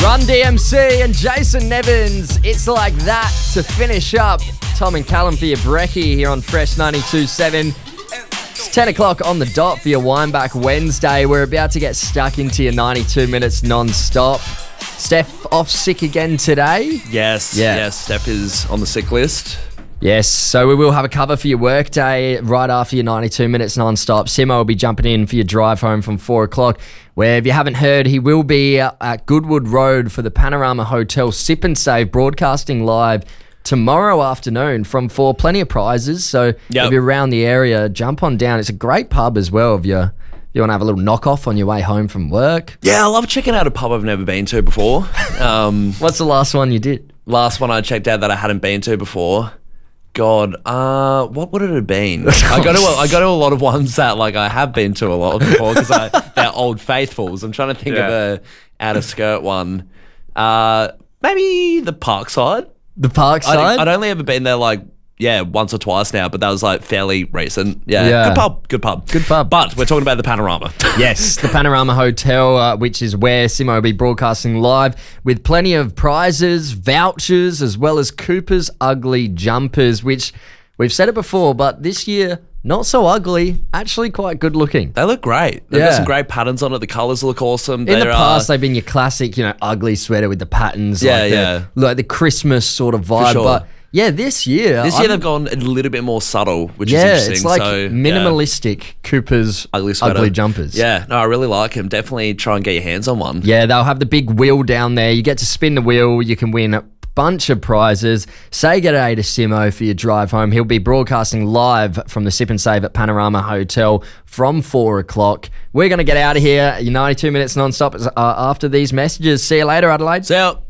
Run DMC and Jason Nevins. It's like that to finish up. Tom and Callum for your brekkie here on Fresh 92.7. It's 10 o'clock on the dot for your Wineback Wednesday. We're about to get stuck into your 92 minutes non-stop. Steph off sick again today? Yes, Steph is on the sick list. Yes, so we will have a cover for your work day right after your 92 minutes non-stop. Simo will be jumping in for your drive home from 4 o'clock, where if you haven't heard, he will be at Goodwood Road for the Panorama Hotel Sip and Save, broadcasting live tomorrow afternoon from 4. Plenty of prizes, so if you're around the area, jump on down. It's a great pub as well if you want to have a little knock-off on your way home from work. Yeah, I love checking out a pub I've never been to before. What's the last one you did? Last one I checked out that I hadn't been to before. God, what would it have been? I go to a lot of ones that like I have been to a lot before because they're old faithfuls. I'm trying to think of a out of skirt one. Maybe the Parkside. The Parkside? I'd only ever been there once or twice now, but that was like fairly recent. Yeah. Good pub. But we're talking about the Panorama. Yes, the Panorama Hotel, which is where Simo will be broadcasting live with plenty of prizes, vouchers, as well as Cooper's Ugly Jumpers, which we've said it before, but this year, not so ugly, actually quite good looking. They look great. They've got some great patterns on it. The colours look awesome. In the past, they've been your classic, ugly sweater with the patterns. Like the Christmas sort of vibe. For sure. But yeah, this year they've gone a little bit more subtle, which is interesting. It's like minimalistic Cooper's Ugly Jumpers. Yeah, no, I really like them. Definitely try and get your hands on one. Yeah, they'll have the big wheel down there. You get to spin the wheel. You can win a bunch of prizes. Say g'day to Simo for your drive home. He'll be broadcasting live from the Sip and Save at Panorama Hotel from 4 o'clock. We're going to get out of here. Your 92 minutes non-stop after these messages. See you later, Adelaide. See ya.